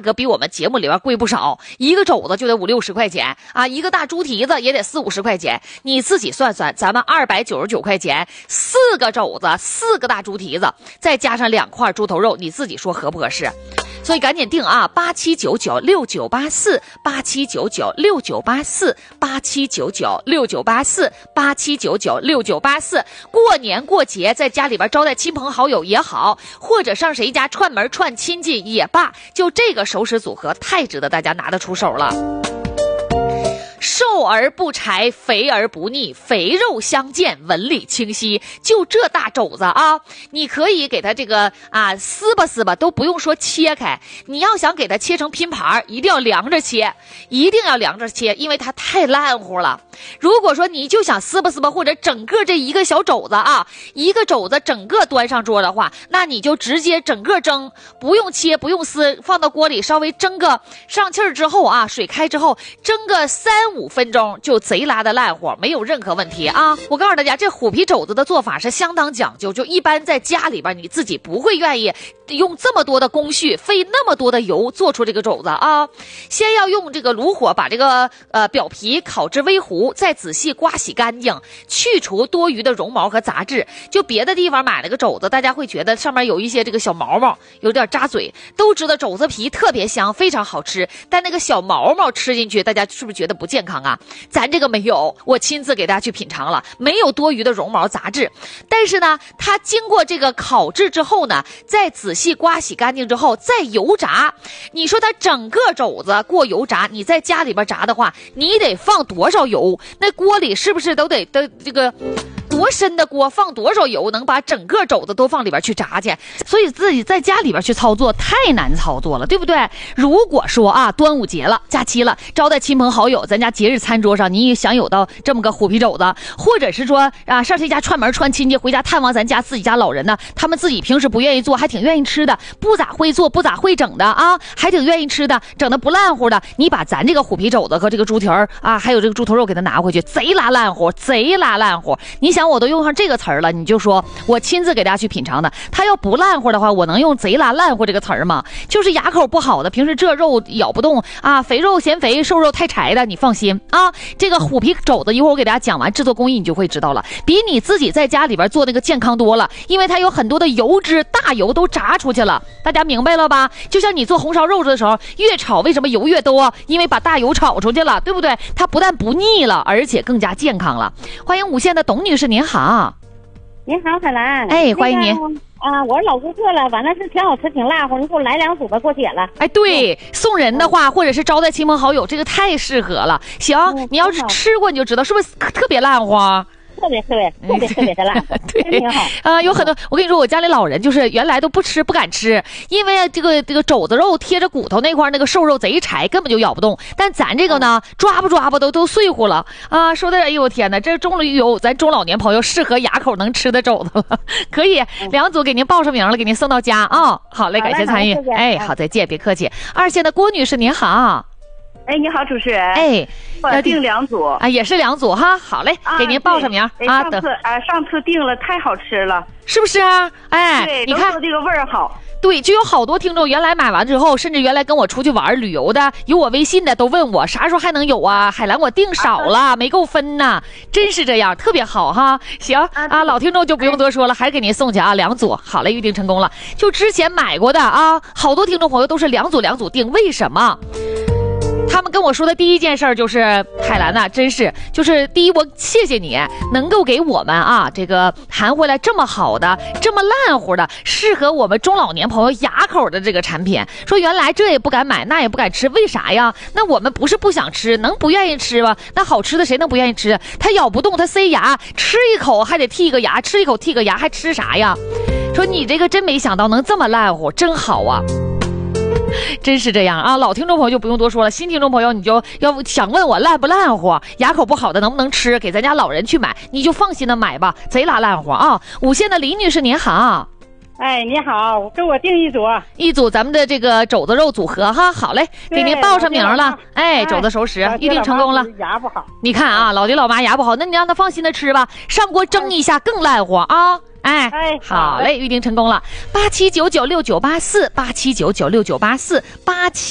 格比我们节目里边贵不少，一个肘子就得5、60块钱啊，一个大猪蹄子也得40、50块钱。你自己算算，咱们299块钱4个肘子，4个大猪蹄子，再加上2块猪头肉，你自己说合不合适？所以赶紧定啊，87996984，87996984，87996984，过年过节在家里边招待亲朋好友也好，或者上谁家串门串亲戚也罢，就这个熟食组合太值得大家拿得出手了。瘦而不柴，肥而不腻，肥肉相间，纹理清晰。就这大肘子啊，你可以给它这个撕吧撕吧，都不用说切开。你要想给它切成拼盘，一定要凉着切，一定要凉着切，因为它太烂乎了。如果说你就想撕吧撕吧，或者整个这一个小肘子啊，一个肘子整个端上桌的话，那你就直接整个蒸，不用切不用撕，放到锅里稍微蒸个上气儿之后啊，水开之后蒸个3、5分钟就贼拉的烂乎，没有任何问题啊！我告诉大家，这虎皮肘子的做法是相当讲究，就一般在家里边你自己不会愿意用这么多的工序，费那么多的油做出这个肘子啊。先要用这个炉火把这个表皮烤至微糊，再仔细刮洗干净，去除多余的绒毛和杂质。就别的地方买了个肘子，大家会觉得上面有一些这个小毛毛，有点扎嘴。都知道肘子皮特别香，非常好吃，但那个小毛毛吃进去，大家是不是觉得不健康啊？咱这个没有，我亲自给大家去品尝了，没有多余的绒毛杂质。但是呢，它经过这个烤制之后呢，再仔细刮洗干净之后再油炸。你说它整个肘子过油炸，你在家里边炸的话，你得放多少油？那锅里是不是都得这个多深的锅放多少油能把整个肘子都放里边去炸去？所以自己在家里边去操作太难操作了，对不对？如果说啊，端午节了，假期了，招待亲朋好友，咱家节日餐桌上你也享有到这么个虎皮肘子，或者是说啊，上谁家串门串亲戚，回家探望咱家自己家老人呢，他们自己平时不愿意做，还挺愿意吃的，不咋会做不咋会整的啊，还挺愿意吃的，整的不烂乎的，你把咱这个虎皮肘子和这个猪蹄儿啊，还有这个猪头肉给它拿回去，贼拉烂乎，贼拉烂乎。你想我都用上这个词儿了，你就说我亲自给大家去品尝的，它要不烂乎的话，我能用贼拉烂乎这个词儿吗？就是牙口不好的，平时这肉咬不动啊，肥肉嫌肥，瘦肉太柴的，你放心啊，这个虎皮肘子一会儿我给大家讲完制作工艺，你就会知道了，比你自己在家里边做那个健康多了，因为它有很多的油脂，大油都炸出去了，大家明白了吧？就像你做红烧肉的时候，越炒为什么油越多？因为把大油炒出去了，对不对？它不但不腻了，而且更加健康了。欢迎无线的董女士，您好。 您好，海兰。 哎，欢迎您。 我是老顾客了，完了是挺好吃，挺辣乎，你给我来2组吧，过节了。 哎，对，送人的话，或者是招待亲朋好友，这个太适合了。行，你要是吃过你就知道，是不是特别烂乎？ 特别的辣， 对， 挺好有很多。我跟你说，我家里老人就是原来都不吃不敢吃，因为这个肘子肉贴着骨头那块那个瘦肉贼柴，根本就咬不动。但咱这个呢，抓吧都碎乎了啊！说的，哎呦天哪，这终于有咱中老年朋友适合牙口能吃的肘子了，可以2组给您报上名了，给您送到家啊！好嘞，感谢参与。哎，好，再见，别客气。2线的郭女士您好。 哎，你好，主持人。 哎， 要订2组啊，也是2组哈。好嘞，给您报上名啊。 上次订了，太好吃了， 是不是啊？哎， 对， 你看这个味儿好。 对，就有好多听众原来买完之后，甚至原来跟我出去玩旅游的，有我微信的，都问我啥时候还能有啊？海兰我订少了，没够分呢，真是这样，特别好哈。行啊，老听众就不用多说了，还给您送去啊2组。好嘞，预定成功了。就之前买过的啊，好多听众朋友都是2组订，为什么？他们跟我说的第一件事就是海兰呐，真是就是第一，我谢谢你能够给我们啊这个谈回来这么好的、这么烂乎的、适合我们中老年朋友牙口的这个产品。说原来这也不敢买，那也不敢吃，为啥呀？那我们不是不想吃，能不愿意吃吗？那好吃的谁能不愿意吃？他咬不动，他塞牙，吃一口还得剔个牙，吃一口剔个牙，还吃啥呀？说你这个真没想到能这么烂乎，真好啊！真是这样啊，老听众朋友就不用多说了，新听众朋友你就要想问我烂不烂乎，牙口不好的能不能吃，给咱家老人去买，你就放心的买吧，贼拉烂乎啊！5线的李女士您好。 哎，你好，给我订1组咱们的这个肘子肉组合哈。好嘞，给您报上名了。哎，肘子熟食预定成功了。 牙不好， 你看啊，老爹老妈牙不好，那你让他放心的吃吧，上锅蒸一下更烂乎啊。哎，好嘞，预定成功了。87996984，87996984，87。